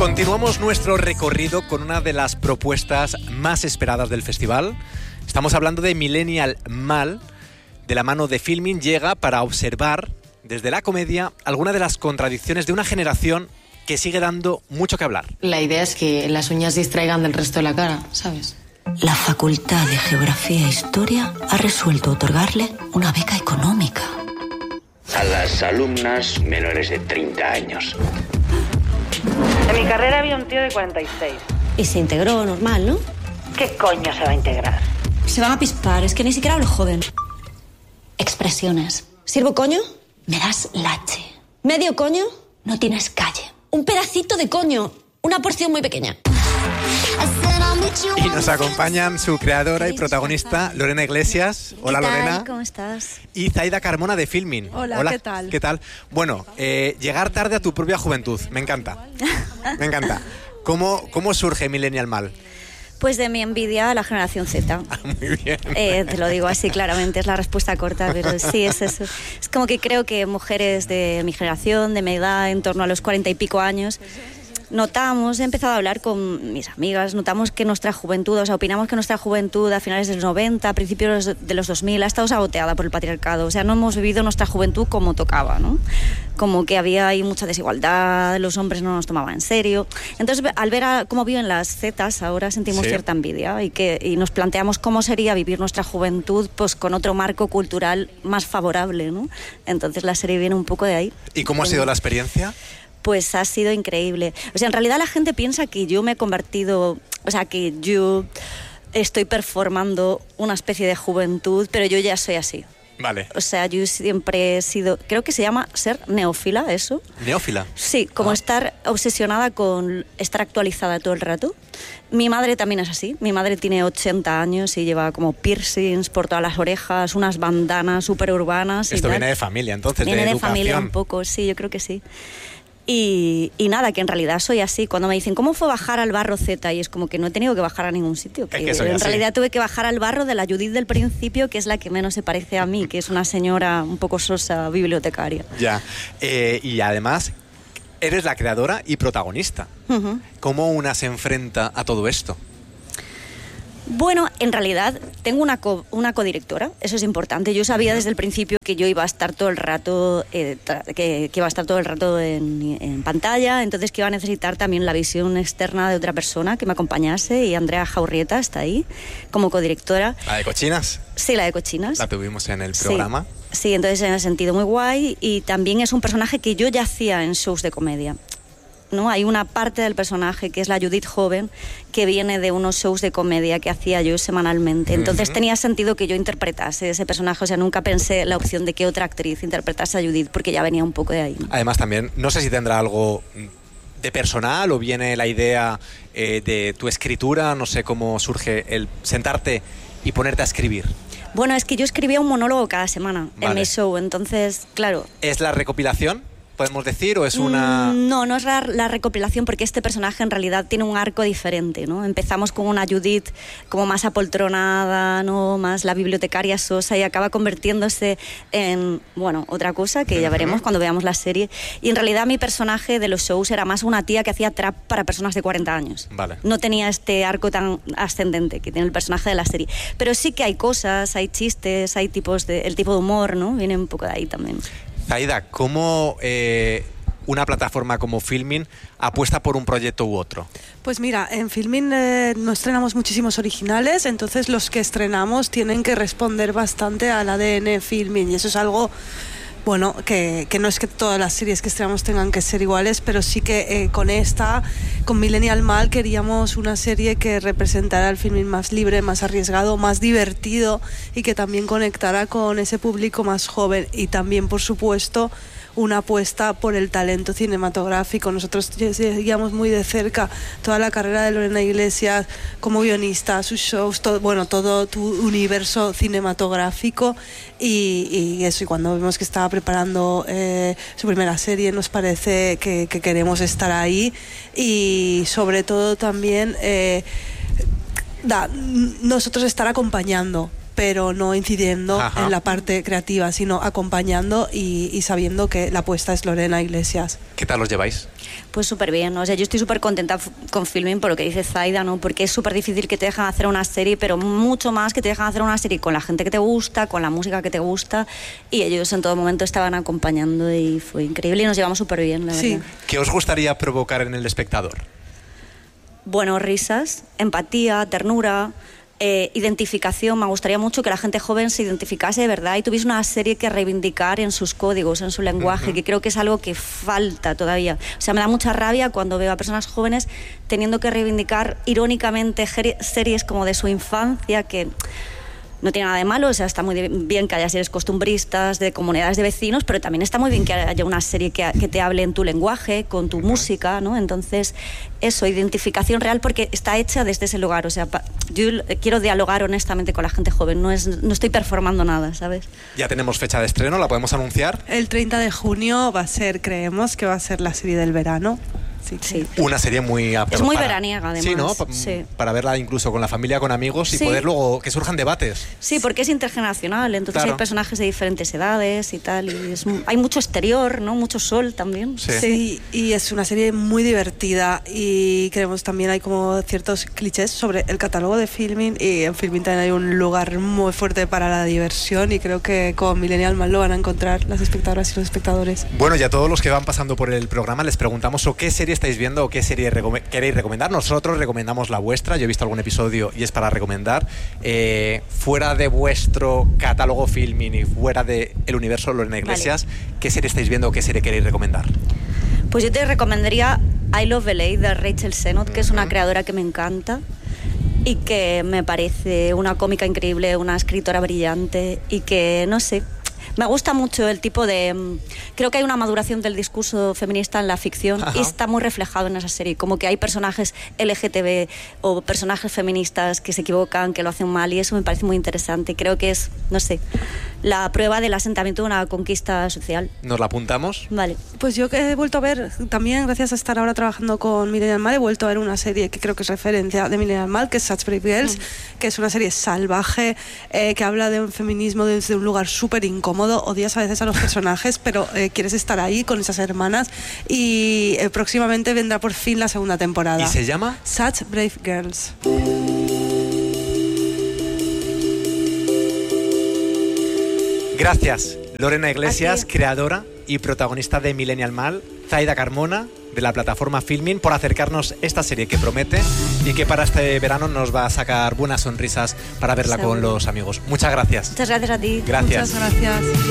Continuamos nuestro recorrido con una de las propuestas más esperadas del festival. Estamos hablando de Millennial Mal. De la mano de Filmin llega para observar desde la comedia algunas de las contradicciones de una generación que sigue dando mucho que hablar. La idea es que las uñas distraigan del resto de la cara, ¿sabes? La Facultad de Geografía e Historia ha resuelto otorgarle una beca económica a las alumnas menores de 30 años. En mi carrera había un tío de 46. y se integró normal, ¿no? ¿Qué coño se va a integrar? Se van a pispar, es que ni siquiera lo joden. Expresiones. ¿Sirvo coño? Me das lache. ¿Medio coño? No tienes calle. Un pedacito de coño. Una porción muy pequeña. Y nos acompañan su creadora y protagonista, Lorena Iglesias. Hola, ¿Qué tal? Lorena. ¿Cómo estás? Y Zaida Carmona de Filmin. Hola, ¿qué tal? ¿Qué tal? Bueno, llegar tarde a tu propia juventud. Me encanta. Me encanta. ¿Cómo surge Millennial Mal? Pues de mi envidia a la generación Z. Muy bien. Te lo digo así claramente, es la respuesta corta, pero sí, es eso. Es como que creo que mujeres de mi generación, de mi edad, en torno a los 40 y pico años, notamos, he empezado a hablar con mis amigas, notamos que nuestra juventud, o sea, opinamos que nuestra juventud a finales de los 90, a principios de los 2000, ha estado saboteada por el patriarcado. O sea, no hemos vivido nuestra juventud como tocaba, ¿no? Como que había ahí mucha desigualdad, los hombres no nos tomaban en serio. Entonces, al ver cómo viven las Zetas, ahora sentimos cierta envidia y nos planteamos cómo sería vivir nuestra juventud pues con otro marco cultural más favorable, ¿no? Entonces, la serie viene un poco de ahí. ¿Y cómo ha sido la experiencia? Pues ha sido increíble. O sea, en realidad la gente piensa que yo me he convertido, o sea, que yo estoy performando una especie de juventud, pero yo ya soy así. Vale. O sea, yo siempre he sido, creo que se llama ser neófila, eso. ¿Neófila? Sí, como estar obsesionada con estar actualizada todo el rato. Mi madre también es así. Mi madre tiene 80 años y lleva como piercings por todas las orejas, unas bandanas súper urbanas. Esto viene de familia, entonces, viene de de educación. familia un poco, sí, yo creo que sí. Y nada, que en realidad soy así. Cuando me dicen, ¿cómo fue bajar al barro Z? Y es como que no he tenido que bajar a ningún sitio. Que en realidad tuve que bajar al barro de la Judith del principio, que es la que menos se parece a mí, que es una señora un poco sosa bibliotecaria. Ya. Y además, eres la creadora y protagonista. Uh-huh. ¿Cómo una se enfrenta a todo esto? Bueno, en realidad tengo una codirectora, eso es importante. Yo sabía desde el principio que yo iba a estar todo el rato, que iba a estar todo el rato en pantalla, entonces que iba a necesitar también la visión externa de otra persona que me acompañase, y Andrea Jaurrieta está ahí como codirectora. ¿La de Cochinas? Sí, la de Cochinas. La tuvimos en el programa. Sí, entonces en ese sentido muy guay, y también es un personaje que yo ya hacía en shows de comedia, ¿no? Hay una parte del personaje que es la Judith joven que viene de unos shows de comedia que hacía yo semanalmente. Entonces tenía sentido que yo interpretase ese personaje. O sea, nunca pensé la opción de que otra actriz interpretase a Judith, porque ya venía un poco de ahí, ¿no? Además también, no sé si tendrá algo de personal o viene la idea de tu escritura, no sé cómo surge el sentarte y ponerte a escribir. Bueno, es que yo escribía un monólogo cada semana en mi show, entonces, claro. ¿Es la recopilación, podemos decir, o es una...? No es la recopilación, porque este personaje en realidad tiene un arco diferente, ¿no? Empezamos con una Judith como más apoltronada, ¿no? Más la bibliotecaria sosa, y acaba convirtiéndose en, bueno, otra cosa que ya veremos cuando veamos la serie. Y en realidad mi personaje de los shows era más una tía que hacía trap para personas de 40 años. Vale. No tenía este arco tan ascendente que tiene el personaje de la serie. Pero sí que hay cosas, hay chistes, hay el tipo de humor, ¿no? Viene un poco de ahí también. Zaida, ¿cómo una plataforma como Filmin apuesta por un proyecto u otro? Pues mira, en Filmin no estrenamos muchísimos originales, entonces los que estrenamos tienen que responder bastante al ADN Filmin, y eso es algo... Bueno, que no es que todas las series que estrenamos tengan que ser iguales, pero sí que con Millennial Mal, queríamos una serie que representara el filming más libre, más arriesgado, más divertido, y que también conectara con ese público más joven, y también, por supuesto, una apuesta por el talento cinematográfico. Nosotros seguíamos muy de cerca toda la carrera de Lorena Iglesias como guionista, sus shows, todo tu universo cinematográfico, y eso. Y cuando vimos que estaba preparando su primera serie, nos parece que queremos estar ahí, y sobre todo también nosotros estar acompañando pero no incidiendo Ajá. en la parte creativa, sino acompañando y sabiendo que la apuesta es Lorena Iglesias. ¿Qué tal los lleváis? Pues súper bien, o sea, yo estoy súper contenta con Filmin por lo que dice Zaida, ¿no? Porque es súper difícil que te dejan hacer una serie, pero mucho más que te dejan hacer una serie con la gente que te gusta, con la música que te gusta, y ellos en todo momento estaban acompañando y fue increíble y nos llevamos súper bien, la Sí. verdad. ¿Qué os gustaría provocar en el espectador? Bueno, risas, empatía, ternura, identificación. Me gustaría mucho que la gente joven se identificase de verdad y tuviese una serie que reivindicar en sus códigos, en su lenguaje, que creo que es algo que falta todavía. O sea, me da mucha rabia cuando veo a personas jóvenes teniendo que reivindicar irónicamente series como de su infancia, que no tiene nada de malo, o sea, está muy bien que haya series costumbristas de comunidades de vecinos, pero también está muy bien que haya una serie que te hable en tu lenguaje, con tu música, ¿no? Entonces, eso, identificación real, porque está hecha desde ese lugar, o sea, yo quiero dialogar honestamente con la gente joven, no estoy performando nada, ¿sabes? Ya tenemos fecha de estreno, ¿la podemos anunciar? El 30 de junio creemos que va a ser la serie del verano. Sí. Una serie muy apta Es muy para- veraniega, además. Sí, ¿no? Sí. Para verla incluso con la familia, con amigos y Sí. poder luego que surjan debates. Sí, porque es intergeneracional, entonces Claro. hay personajes de diferentes edades y tal, y hay mucho exterior, ¿no? Mucho sol también. Sí. Sí, y es una serie muy divertida y creemos también hay como ciertos clichés sobre el catálogo de Filmin, y en Filmin también hay un lugar muy fuerte para la diversión y creo que con Millennial Man lo van a encontrar las espectadoras y los espectadores. Bueno, y a todos los que van pasando por el programa les preguntamos o qué serie estáis viendo o qué serie queréis recomendar. Nosotros recomendamos la vuestra, yo he visto algún episodio y es para recomendar. Fuera de vuestro catálogo Filmin y fuera del universo Lorena Iglesias, ¿qué serie estáis viendo o qué serie queréis recomendar? Pues yo te recomendaría I Love LA de Rachel Sennott, que es una creadora que me encanta y que me parece una cómica increíble, una escritora brillante y que, no sé, me gusta mucho el tipo de... Creo que hay una maduración del discurso feminista en la ficción. Ajá. Y está muy reflejado en esa serie. Como que hay personajes LGTB o personajes feministas que se equivocan, que lo hacen mal, y eso me parece muy interesante. Creo que es, no sé, la prueba del asentamiento de una conquista social. ¿Nos la apuntamos? Vale. Pues yo que he vuelto a ver, también gracias a estar ahora trabajando con Millennial Man, he vuelto a ver una serie que creo que es referencia de Millennial Man, que es Such Brave Girls, que es una serie salvaje, que habla de un feminismo desde un lugar súper incómodo, odias a veces a los personajes, pero quieres estar ahí con esas hermanas, y próximamente vendrá por fin la segunda temporada. ¿Y se llama? Such Brave Girls. Gracias, Lorena Iglesias, A ti. creadora y protagonista de Millennial Man, Zaida Carmona, de la plataforma Filmin, por acercarnos esta serie que promete y que para este verano nos va a sacar buenas sonrisas para verla con Seguro. los amigos. Muchas gracias. Muchas gracias a ti. Gracias. Muchas gracias.